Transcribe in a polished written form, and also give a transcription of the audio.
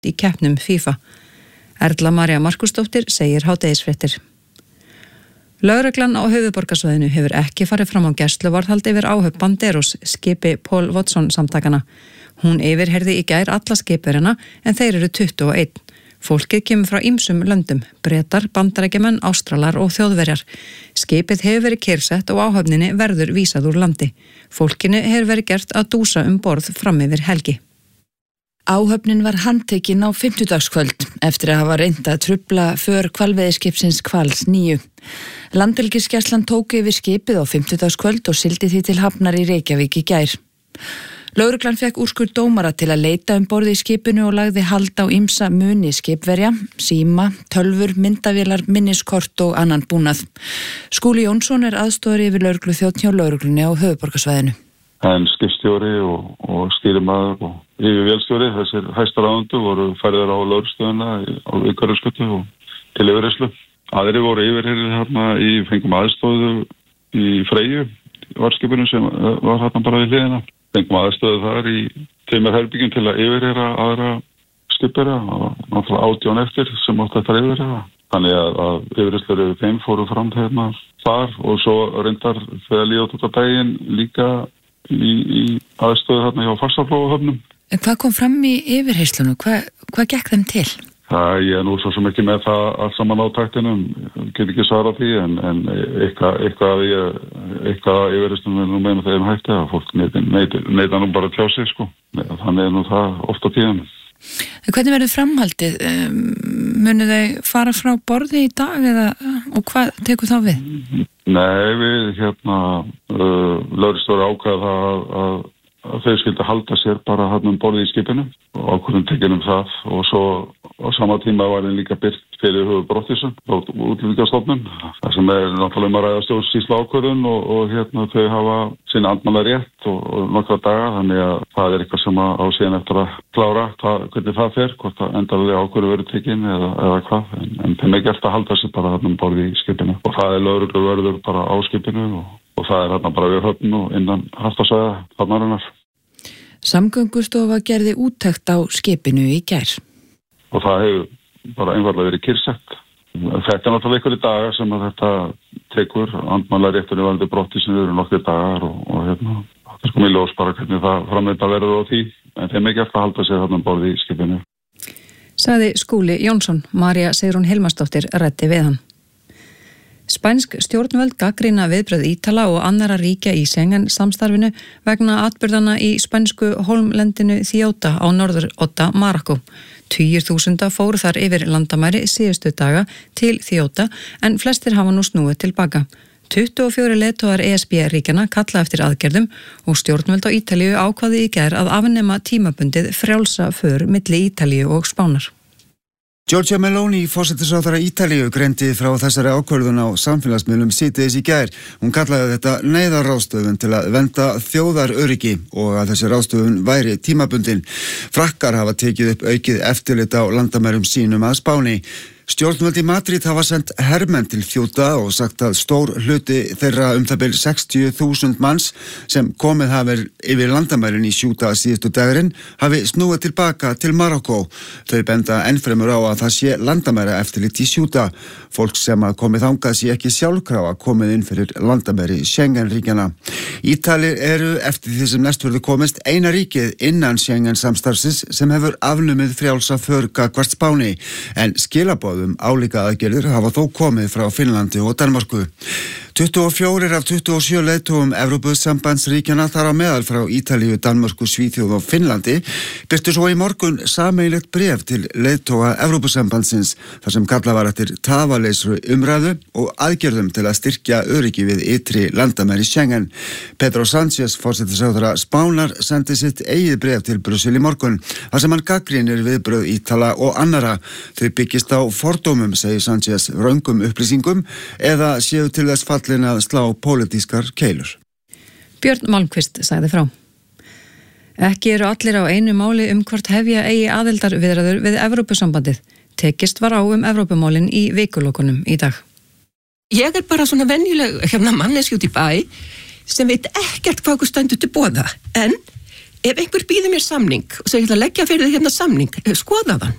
í keppnum FIFA. Erla María Markusdóttir segir hádegisfréttir. Lögreglan á höfuðborgarsvæðinu hefur ekki farið fram á gæsluvarðhald yfir áhöfn Banderos, skipi Paul Watson samtakana. Hún yfirheyrði í gær alla skipverjana en þeir eru 21. Fólkið kemur frá ýmsum löndum, Bretar, Bandarækjamenn, Ástralar og Þjóðverjar. Skipið hefur verið kyrrsett og áhöfninni verður vísað úr landi. Fólkinu hefur verið gert að dúsa borð fram yfir helgi. Áhöfnin var handtekin á 50-dagskvöld eftir að hafa reynt að trufla för hvalveiðiskipsins Hvals 9. Landhelgisgæslan tók yfir skipið á 50-dagskvöld og sigldi því til hafnar í Reykjavík í gær. Lögreglan fekk úrskurð dómara til að leita borð í skipinu og lagði hald á ýmsa muni skipverja, síma, tölvur, myndavélar, minniskort og annan búnað. Skúli Jónsson er aðstoðari yfir lögregluþjónn hjá lögreglunni á höfuðborgarsvæðinu. En skipstjóri og stýrimaður og yfirvélstjóri, þessir hæstaráðendur voru færðir á lögreglstöðina á Umhverfisgötu og til yfirheyrslu. Aðrir voru yfirheyrðir hérna fengum aðstöðu í Freyju, varskipinu sem var hérna bara við hliðina. Fengum aðstöðu þar í 2 herbyggjum til að yfirheyra aðra skipverja og náttúrulega 18 eftir sem átti þetta yfirheyra. Þannig að yfirheyrslur yfir þeim fóru fram hérna þar og svo reyndar þegar líða út á daginn líka í aðstöðu hérna hjá Faxaflóahöfnum. En hvað kom fram í yfirheyslunum? Hvað gekk þeim til? Ég er nú svo sem ekki með það allt saman á taktinum, get ekki svara því en eitthvað yfirheyslunum er nú meina þeim hætti að fólk neita nú bara tjá sig sko. Þannig er nú það ofta tíðan. En hvernig verður framhaldið? Munu þau fara frá borði í dag og hvað tekur þá við? Nei, við lögreglustjóri ákvað að þau skildi halda sér bara hann borði í skipinu og ákvörðun tekin það og svo á sama tíma var þeim líka birt fyrir höfuðbrottvísun og útlendingastofnun. Það sem er náttúrulega að ræða stjórnsýslu ákvörðun og þau hafa sín andmæla rétt og nokkra daga, þannig að það er eitthvað sem á síðan eftir að klára hvernig það fer, hvort að endanlega ákvörðu verið tekin eða hvað, en þeim er gert að halda sér bara hann borði í skipinu og það er lögregluvörður bara á skipinu og það er hérna bara við höfn og innan haftasvæða hafnarinnar. Samgöngustofa gerði úttekt á skipinu í gær. Og það hefur bara einfaldlega verið kyrrsett. Þetta er náttúrulega einhverju dagar sem að þetta tekur, andmæla rétturinn varðandi brotti sem eru nokkri dagar og það er komið ljós bara hvernig það framvinda verður á því, en þeim ekki eftir að halda sig þarna borði í skipinu. Sagði Skúli Jónsson, María Sigrún Hilmarsdóttir ræddi við hann. Spænsk stjórnvöld gagnrýna viðbrögð Ítala og annarra ríkja í Schengen samstarfinu vegna atburðana í spænsku hólmlendinu Ceuta á norðurodda Marokkó. Tugir þúsunda fóru þar yfir landamæri síðustu daga til Ceuta en flestir hafa nú snúið tilbaka. 24 leiðtogar ESB-ríkjana kalla eftir aðgerðum og stjórnvöld á Ítalíu ákvaði í gær að afnema tímabundið frjálsa för milli Ítalíu og Spánar. Giorgia Meloni, forsætisráðherra Ítalíu, greindi frá þessari ákvörðun á samfélagsmiðlum síðdegis í gær. Hún kallaði þetta neyðarráðstöfun til að vernda þjóðaröryggi og að þessi ráðstöfun væri tímabundin. Frakkar hafa tekið upp aukið eftirlit á landamærum sínum að Spáni. Stjórnvöld í Madrid hafa sendt hermenn til Ceuta og sagt að stór hluti þeirra það bil 60.000 manns sem komið hafi yfir landamærin í Ceuta síðustu dagurinn hafi snúið tilbaka til Marokkó. Þau benda ennfremur á að það sé landamæra eftirlit í Ceuta. Fólk sem að komið þangað sé ekki sjálfkrafa komið inn fyrir landamæri Schengen-ríkjana. Ítalir eru eftir því sem næst verður komist eina ríkið innan Schengen samstarfsins sem hefur afnumið frjálsa för gagnvart Spáni, en skilaboðum álíka aðgerðir hafa þó komið frá Finnlandi og Danmörku. 24 af 27 leiðtogum Evrópusambandsríkjana þar á meðal frá Ítalíu, Danmörku, Svíþjóð og Finnlandi birtu svo í morgun sameiginlegt bréf til leiðtoga Evrópusambandsins þar sem kallað var eftir tafaleysru umræðu og aðgerðum til að styrkja öryggi við ytri landamæri Schengen. Pedro Sánchez, forsætisráðherra Spánar, sendi sitt eigið bréf til Brussel í morgun þar sem hann gagnrýnir viðbrögð Ítala og annarra. Þau byggist á fordómum, segir Sánchez, röngum upplýsingum eða séu til þess fallin að slá pólitískar keilur. Björn Malmqvist sagði frá. Ekki eru allir á einu máli hvort hefja eigi aðildarviðræður við Evrópusambandið. Tekist var á Evrópumálin í vikulokunum í dag. Ég er bara svona venjuleg manneski út í bæ sem veit ekkert hvað okkur stendur til boða, en ef einhver býður mér samning og segir að leggja fyrir þig hérna samning, skoða þann.